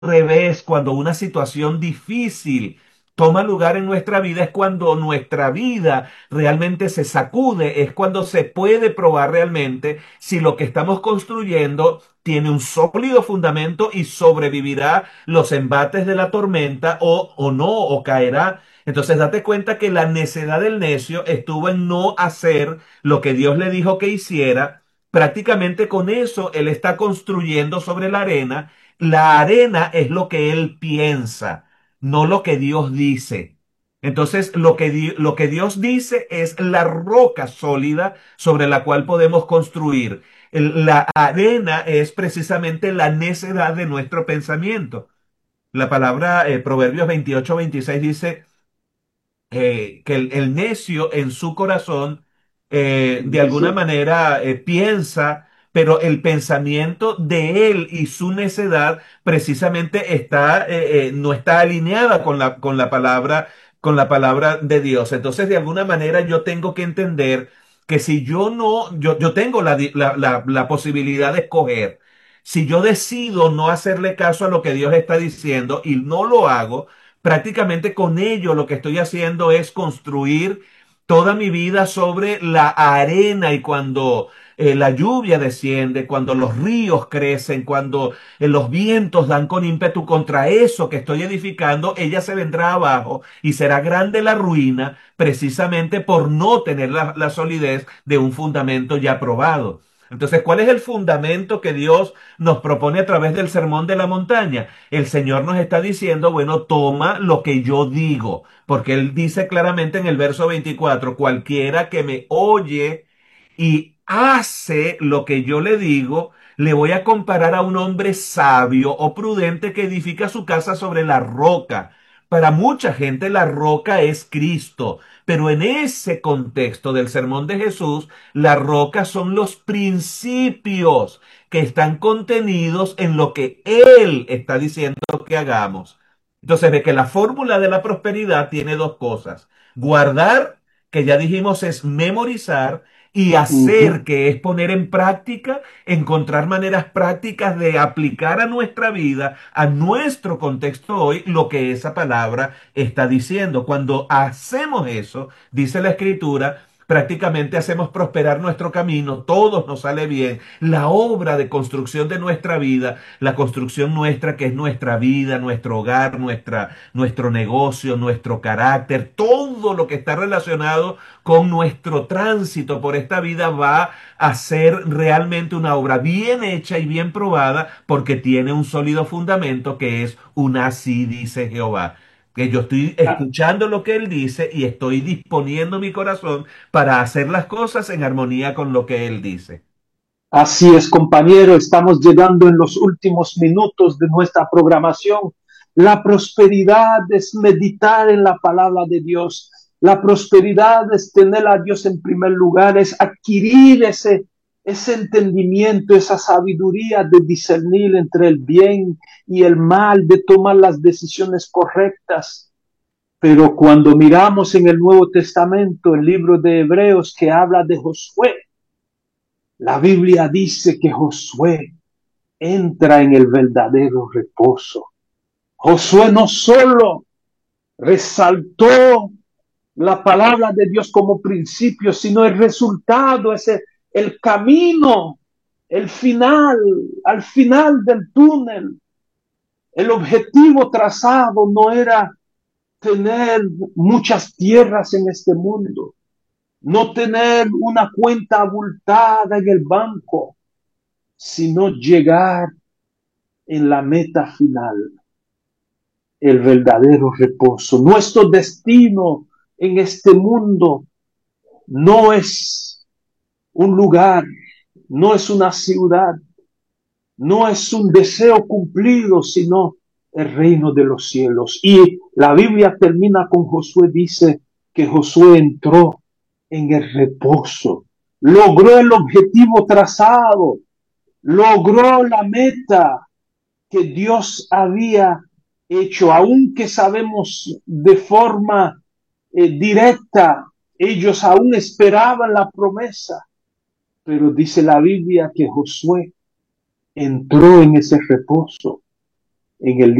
revés, cuando una situación difícil toma lugar en nuestra vida, es cuando nuestra vida realmente se sacude, es cuando se puede probar realmente si lo que estamos construyendo tiene un sólido fundamento y sobrevivirá los embates de la tormenta o no, o caerá. Entonces date cuenta que la necedad del necio estuvo en no hacer lo que Dios le dijo que hiciera. Prácticamente con eso él está construyendo sobre la arena. La arena es lo que él piensa, no lo que Dios dice. Entonces, lo que Dios dice es la roca sólida sobre la cual podemos construir. La arena es precisamente la necedad de nuestro pensamiento. La palabra Proverbios 28-26 dice que el necio en su corazón de alguna Dice, manera piensa, pero el pensamiento de él y su necedad precisamente no está alineada con la palabra de Dios. Entonces, de alguna manera yo tengo que entender que si yo no, yo tengo la posibilidad de escoger. Si yo decido no hacerle caso a lo que Dios está diciendo y no lo hago, prácticamente con ello lo que estoy haciendo es construir toda mi vida sobre la arena y cuando la lluvia desciende, cuando los ríos crecen, cuando los vientos dan con ímpetu contra eso que estoy edificando, ella se vendrá abajo y será grande la ruina precisamente por no tener la solidez de un fundamento ya probado. Entonces, ¿cuál es el fundamento que Dios nos propone a través del sermón de la montaña? El Señor nos está diciendo, bueno, toma lo que yo digo, porque Él dice claramente en el verso 24, cualquiera que me oye y hace lo que yo le digo, le voy a comparar a un hombre sabio o prudente que edifica su casa sobre la roca. Para mucha gente la roca es Cristo, pero en ese contexto del sermón de Jesús, la roca son los principios que están contenidos en lo que Él está diciendo que hagamos. Entonces ve que la fórmula de la prosperidad tiene dos cosas. Guardar, que ya dijimos es memorizar, y hacer, ujú. que es poner en práctica, encontrar maneras prácticas de aplicar a nuestra vida, a nuestro contexto hoy, lo que esa palabra está diciendo. Cuando hacemos eso, dice la escritura, prácticamente hacemos prosperar nuestro camino, todo nos sale bien. La obra de construcción de nuestra vida, la construcción nuestra que es nuestra vida, nuestro hogar, nuestro negocio, nuestro carácter, todo lo que está relacionado con nuestro tránsito por esta vida va a ser realmente una obra bien hecha y bien probada porque tiene un sólido fundamento que es un así dice Jehová. Que yo estoy A- escuchando lo que él dice y estoy disponiendo mi corazón para hacer las cosas en armonía con lo que él dice. Así es, compañero, estamos llegando en los últimos minutos de nuestra programación. La prosperidad es meditar en la palabra de Dios. La prosperidad es tener a Dios en primer lugar, es adquirir ese entendimiento, esa sabiduría de discernir entre el bien y el mal, de tomar las decisiones correctas. Pero cuando miramos en el Nuevo Testamento, el libro de Hebreos que habla de Josué, la Biblia dice que Josué entra en el verdadero reposo. Josué no solo resaltó la palabra de Dios como principio, sino el resultado, el camino, el final, al final del túnel. El objetivo trazado no era tener muchas tierras en este mundo, no tener una cuenta abultada en el banco, sino llegar en la meta final, el verdadero reposo. Nuestro destino en este mundo no es un lugar, no es una ciudad, no es un deseo cumplido, sino el reino de los cielos. Y la Biblia termina con Josué, dice que Josué entró en el reposo, logró el objetivo trazado, logró la meta que Dios había hecho, aunque sabemos de forma directa, ellos aún esperaban la promesa, pero dice la Biblia que Josué entró en ese reposo. en el